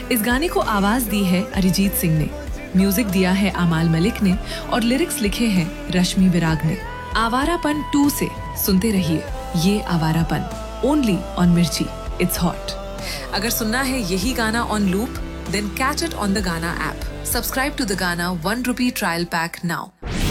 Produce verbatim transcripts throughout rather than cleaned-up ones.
इस गाने को आवाज दी है अरिजीत सिंह ने, म्यूजिक दिया है अमाल मलिक ने और लिरिक्स लिखे हैं रश्मि विराग ने। आवारापन टू से सुनते रहिए ये आवारापन, ओनली ऑन मिर्ची, इट्स हॉट। अगर सुनना है यही गाना on loop, then catch it on the गाना ऐप। सब्सक्राइब टू द गाना one rupee trial pack now.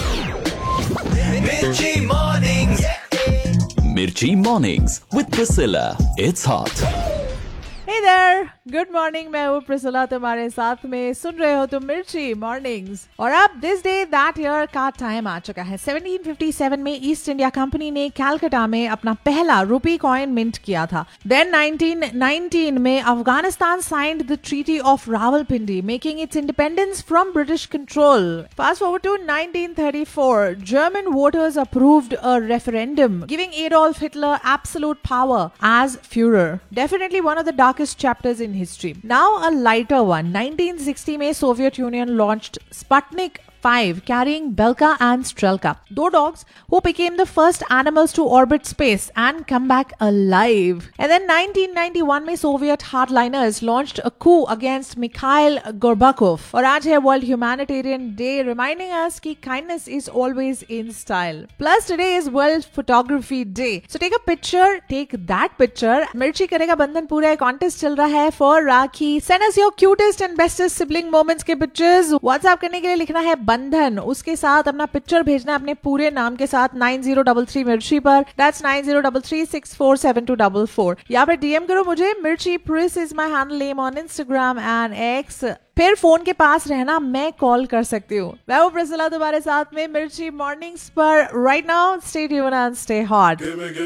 Mirchi Mornings. Mirchi Mornings with Priscilla. It's hot. Hey there, good morning. मैं हूँ प्रिसिला, तुम्हारे साथ में सुन रहे हो तुम मिर्ची मॉर्निंग्स। और अब दिस डे दैट ईयर का टाइम आ चुका है। सेवनटीन फिफ्टी सेवन में ईस्ट इंडिया कंपनी ने कलकत्ता में अपना पहला रुपी कॉइन मिंट किया था। देन नाइनटीन नाइनटीन में Afghanistan signed the treaty of Rawalpindi, making it's independence from British control. Fast forward to nineteen thirty four, German voters approved a referendum giving Adolf Hitler absolute power as Führer. Definitely one of the darkest chapters in history. Now a lighter one. nineteen sixty में Soviet Union launched Sputnik five carrying Belka and Strelka, two dogs who became the first animals to orbit space and come back alive. And then nineteen ninety-one में Soviet hardliners launched a coup against Mikhail Gorbachev. और आज है World Humanitarian Day, reminding us कि kindness is always in style. Plus today is World Photography Day. So take a picture, take that picture. मिर्ची करेगा बंधन पूरा contest चल रहा है for rakhi. Send us your cutest and bestest sibling moments के pictures. WhatsApp करने के लिए लिखना है बंधन, उसके साथ अपना पिक्चर भेजना अपने पूरे नाम के साथ नाइन जीरो थ्री थ्री मिर्ची पर। That's nine zero three three six four seven to four four. या फिर डीएम करो मुझे। मिर्ची प्रिस is my handle name on Instagram and x. फिर फोन के पास रहना, मैं कॉल कर सकती हूँ। मैं हूँ प्रिसिला तुम्हारे साथ में मिर्ची मॉर्निंग्स पर। Right now stay tuned and stay hot.